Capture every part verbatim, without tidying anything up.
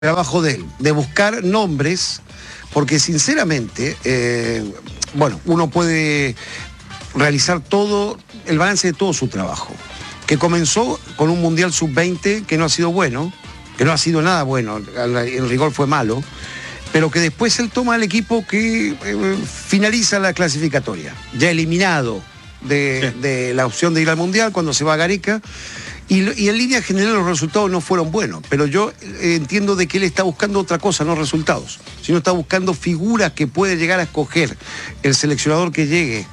trabajo de él, de buscar nombres, porque sinceramente, eh, bueno, uno puede realizar todo, el balance de todo su trabajo, que comenzó con un Mundial sub veinte que no ha sido bueno, que no ha sido nada bueno, en rigor fue malo, pero que después él toma el equipo que eh, finaliza la clasificatoria, ya eliminado de, sí. de la opción de ir al Mundial cuando se va a Gareca. Y, y en línea general los resultados no fueron buenos, pero yo eh, entiendo de que él está buscando otra cosa, no resultados, sino está buscando figuras que puede llegar a escoger el seleccionador que llegue,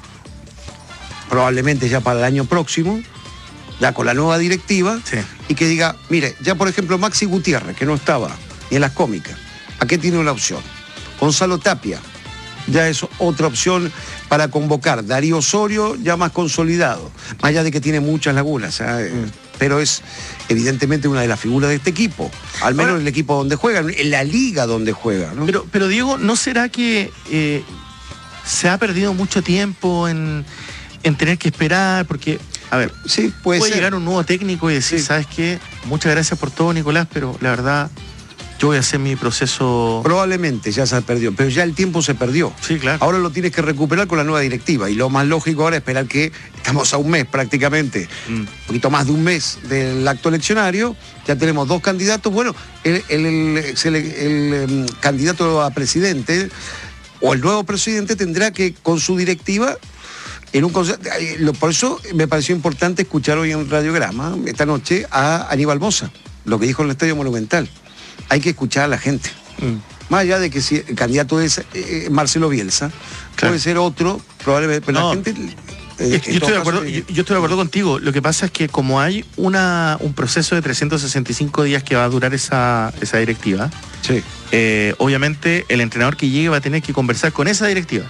probablemente ya para el año próximo, ya con la nueva directiva, sí. y que diga, mire, ya por ejemplo Maxi Gutiérrez, que no estaba ni en las cómicas, ¿a qué tiene una opción? Gonzalo Tapia, ya es otra opción para convocar. Darío Osorio, ya más consolidado, más allá de que tiene muchas lagunas, ¿eh? mm. pero es evidentemente una de las figuras de este equipo, al menos en el equipo donde juega, en la liga donde juega, ¿no? Pero, pero Diego, ¿no será que eh, se ha perdido mucho tiempo en, en tener que esperar? Porque, a ver, sí, puede, puede ser. llegar un nuevo técnico y decir, sí. ¿sabes qué? Muchas gracias por todo, Nicolás, pero la verdad, yo voy a hacer mi proceso... Probablemente ya se perdió, pero ya el tiempo se perdió. Sí, claro. Ahora lo tienes que recuperar con la nueva directiva, y lo más lógico ahora es esperar que, estamos a un mes prácticamente, mm. un poquito más de un mes del acto eleccionario, ya tenemos dos candidatos. Bueno, el, el, el, el, el, el candidato a presidente, o el nuevo presidente, tendrá que, con su directiva, en un por eso me pareció importante escuchar hoy en Radiograma, esta noche, a Aníbal Mosa, lo que dijo en el Estadio Monumental. Hay que escuchar a la gente. Mm. Más allá de que si el candidato es eh, Marcelo Bielsa, claro. puede ser otro, probablemente, pero no, la gente... Eh, yo, estoy de acuerdo, yo, yo estoy de acuerdo contigo. Lo que pasa es que como hay una, un proceso de trescientos sesenta y cinco días que va a durar esa, esa directiva, sí. eh, obviamente el entrenador que llegue va a tener que conversar con esa directiva.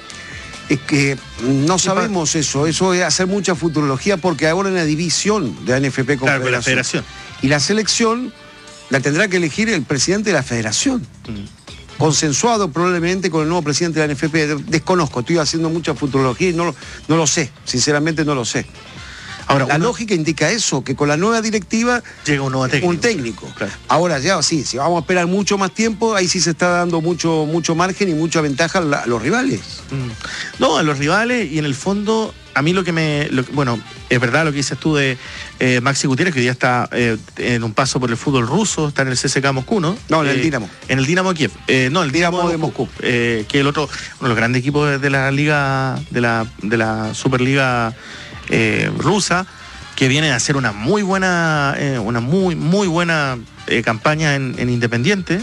Es que no sabemos eso, eso es hacer mucha futurología, porque ahora en la división de la N F P con claro, la federación. Y la selección la tendrá que elegir el presidente de la federación. Mm. Consensuado probablemente con el nuevo presidente de la N F P. Desconozco, estoy haciendo mucha futurología y no, no lo sé, sinceramente no lo sé. Ahora, la uno, lógica indica eso, que con la nueva directiva llega un nuevo técnico. Un técnico. Claro. Ahora ya sí, si vamos a esperar mucho más tiempo, ahí sí se está dando mucho, mucho margen y mucha ventaja a, la, a los rivales. Mm. No, a los rivales, y en el fondo, a mí lo que me... Lo, bueno, es verdad lo que dices tú de eh, Maxi Gutiérrez, que hoy día está eh, en un paso por el fútbol ruso, está en el C S K Moscú, ¿no? No, en eh, el Dinamo. En el Dinamo Kiev. Eh, no, el Dinamo, Dinamo de Moscú, Moscú. Eh, que es el otro, uno de los grandes equipos de la liga, de la, de la Superliga eh, rusa, que viene a hacer una muy buena, eh, una muy, muy buena eh, campaña en, en Independiente.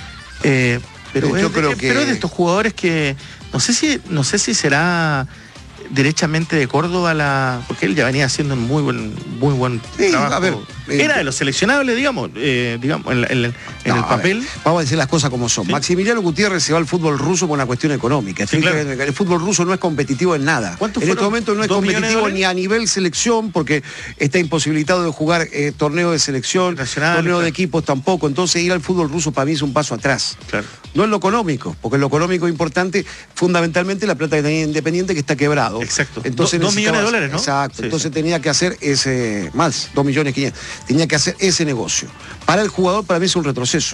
Eh, pero, Yo es, creo de, que... pero es de estos jugadores que no sé si, no sé si será derechamente de Córdoba, la porque él ya venía haciendo un muy buen, muy buen sí, trabajo. A ver, eh, era de los seleccionables, digamos, eh, digamos, en, en, en no, el papel. Ver, vamos a decir las cosas como son. ¿Sí? Maximiliano Gutiérrez se va al fútbol ruso por una cuestión económica. Sí, claro. El fútbol ruso no es competitivo en nada. En este momento no es competitivo ni a nivel selección, porque está imposibilitado de jugar eh, torneo de selección, nacional, torneo claro. de equipos tampoco. Entonces ir al fútbol ruso para mí es un paso atrás. Claro. No es lo económico, porque lo económico es importante, fundamentalmente la plata que tenía Independiente, que está quebrado. Exacto. Entonces, Do, dos millones de dólares, ¿no? Exacto. Sí, entonces sí. tenía que hacer ese, más, dos millones quinientos, tenía que hacer ese negocio. Para el jugador, para mí es un retroceso.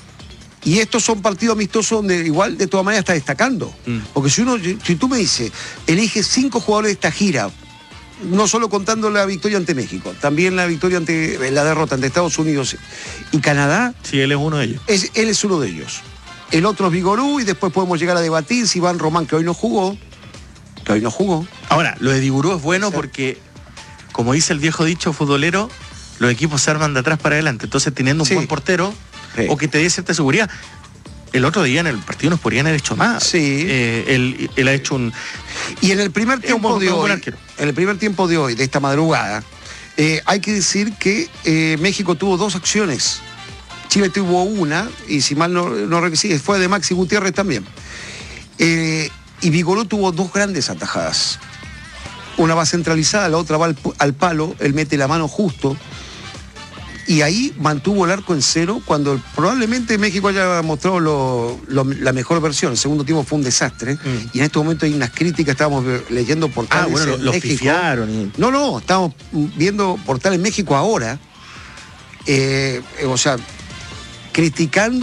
Y estos son partidos amistosos donde igual de todas maneras está destacando. Mm. Porque si uno, si tú me dices, elige cinco jugadores de esta gira, no solo contando la victoria ante México, también la victoria ante, la derrota ante Estados Unidos y Canadá. Sí, él es uno de ellos. Es, él es uno de ellos. El otro es Vigorú, y después podemos llegar a debatir si Iván Román, que hoy no jugó, que hoy no jugó. Ahora, lo de Vigorú es bueno porque, como dice el viejo dicho futbolero, los equipos se arman de atrás para adelante. Entonces, teniendo un sí. buen portero, sí. o que te dé cierta seguridad. El otro día en el partido nos podrían haber hecho más. Sí. Eh, él, él ha hecho un... Y en el primer tiempo de hoy, en el primer tiempo de hoy, de esta madrugada, eh, hay que decir que eh, México tuvo dos acciones. Chile tuvo una, y si mal no, no recuerdo, fue de Maxi Gutiérrez también. Eh, y Vigorú tuvo dos grandes atajadas. Una va centralizada, la otra va al, al palo, él mete la mano justo. Y ahí mantuvo el arco en cero, cuando probablemente México haya mostrado lo, lo, la mejor versión. El segundo tiempo fue un desastre. Mm. Y en este momento hay unas críticas, estábamos leyendo portales ah, bueno, en lo, México. Los pifiaron y... No, no, estamos viendo portales en México ahora. Eh, o sea, criticando